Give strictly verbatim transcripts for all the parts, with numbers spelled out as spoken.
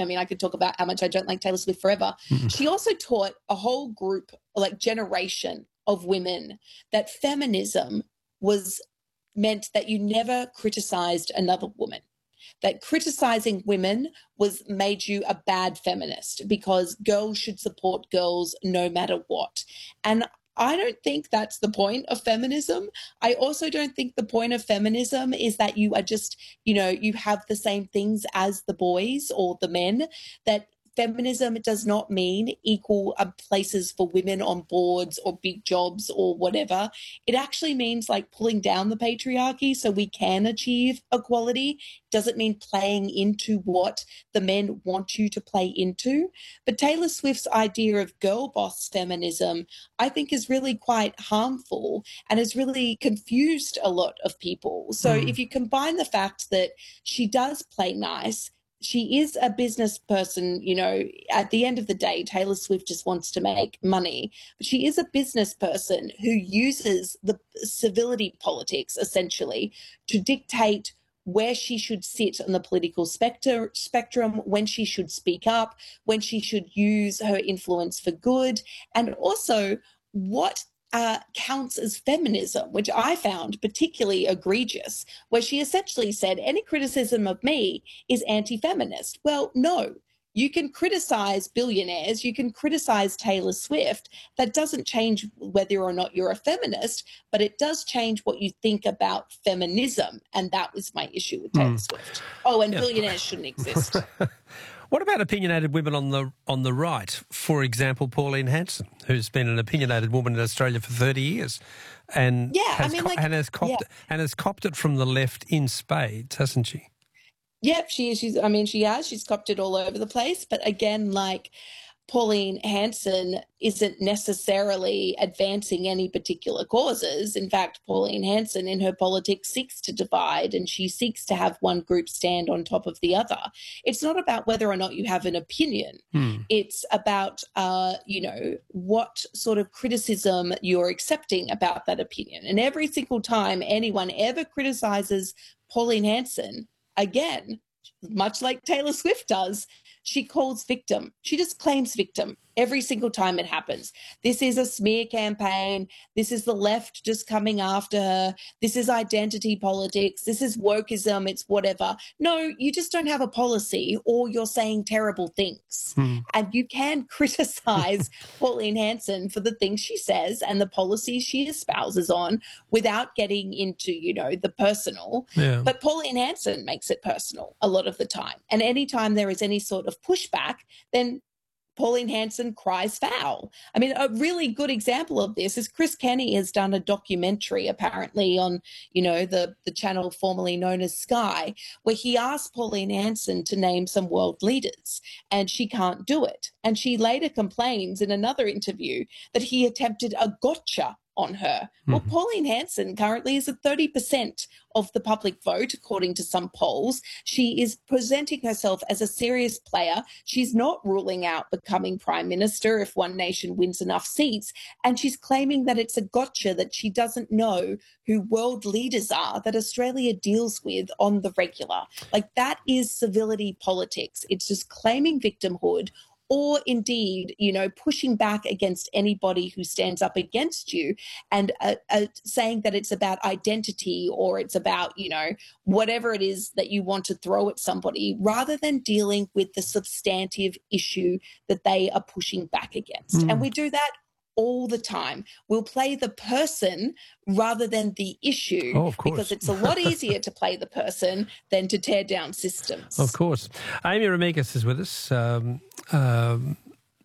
I mean, I could talk about how much I don't like Taylor Swift forever. Mm-hmm. She also taught a whole group, like generation of women, that feminism was meant that you never criticized another woman, that criticizing women was made you a bad feminist because girls should support girls no matter what. And I don't think that's the point of feminism. I also don't think the point of feminism is that you are just, you know, you have the same things as the boys or the men, that feminism does not mean equal uh, places for women on boards or big jobs or whatever. It actually means like pulling down the patriarchy so we can achieve equality. It doesn't mean playing into what the men want you to play into. But Taylor Swift's idea of girl boss feminism, I think, is really quite harmful and has really confused a lot of people. So mm. if you combine the fact that she does play nice, she is a business person, you know, at the end of the day, Taylor Swift just wants to make money, but she is a business person who uses the civility politics, essentially, to dictate where she should sit on the political spectrum, spectrum, when she should speak up, when she should use her influence for good, and also what Uh, counts as feminism, which I found particularly egregious, where she essentially said any criticism of me is anti-feminist. Well, no, you can criticize billionaires, you can criticize Taylor Swift. That doesn't change whether or not you're a feminist, but it does change what you think about feminism. And that was my issue with Taylor mm. Swift. Oh, and yeah. billionaires shouldn't exist. What about opinionated women on the on the right? For example, Pauline Hanson, who's been an opinionated woman in Australia for thirty years, and yeah, has I mean, co- like, and has copped yeah. and has copped it from the left in spades, hasn't she? Yep, she she's. I mean, she has. She's copped it all over the place. But again, like, Pauline Hanson isn't necessarily advancing any particular causes. In fact, Pauline Hanson in her politics seeks to divide, and she seeks to have one group stand on top of the other. It's not about whether or not you have an opinion. Hmm. It's about, uh, you know, what sort of criticism you're accepting about that opinion. And every single time anyone ever criticizes Pauline Hanson, again, much like Taylor Swift does, she calls victim. She just claims victim every single time it happens. This is a smear campaign. This is the left just coming after her. This is identity politics. This is wokeism. It's whatever. No, you just don't have a policy, or you're saying terrible things. Hmm. And you can criticize Pauline Hanson for the things she says and the policies she espouses on without getting into, you know, the personal. Yeah. But Pauline Hanson makes it personal a lot of the time. And anytime there is any sort of pushback, then Pauline Hanson cries foul. I mean, a really good example of this is Chris Kenny has done a documentary apparently on, you know, the, the channel formerly known as Sky, where he asked Pauline Hanson to name some world leaders, and she can't do it. And she later complains in another interview that he attempted a gotcha on her. Mm-hmm. Well, Pauline Hanson currently is at thirty percent of the public vote, according to some polls. She is presenting herself as a serious player. She's not ruling out becoming prime minister if One Nation wins enough seats. And she's claiming that it's a gotcha, that she doesn't know who world leaders are that Australia deals with on the regular. Like, that is civility politics. It's just claiming victimhood, or indeed, you know, pushing back against anybody who stands up against you, and uh, uh, saying that it's about identity, or it's about, you know, whatever it is that you want to throw at somebody, rather than dealing with the substantive issue that they are pushing back against. Mm. And we do that all the time. We'll play the person rather than the issue, oh, of course. because it's a lot easier to play the person than to tear down systems. Of course. Amy Remegas is with us. Um, um,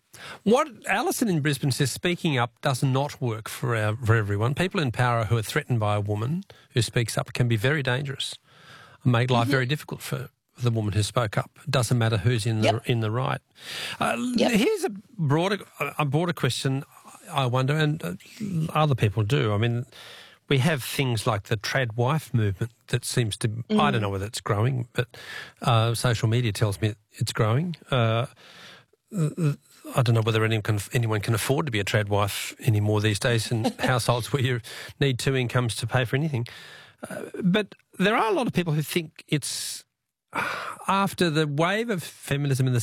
what Alison in Brisbane says, speaking up does not work for, our, for everyone. People in power who are threatened by a woman who speaks up can be very dangerous and make life mm-hmm. very difficult for the woman who spoke up. It doesn't matter who's in the yep. in the right. Uh, yep. Here's a broader a broader question, I wonder, and uh, other people do. I mean, we have things like the trad wife movement that seems to, mm. I don't know whether it's growing, but uh, social media tells me it's growing. Uh, I don't know whether anyone can, anyone can afford to be a trad wife anymore these days in households where you need two incomes to pay for anything. Uh, but there are a lot of people who think it's, after the wave of feminism in the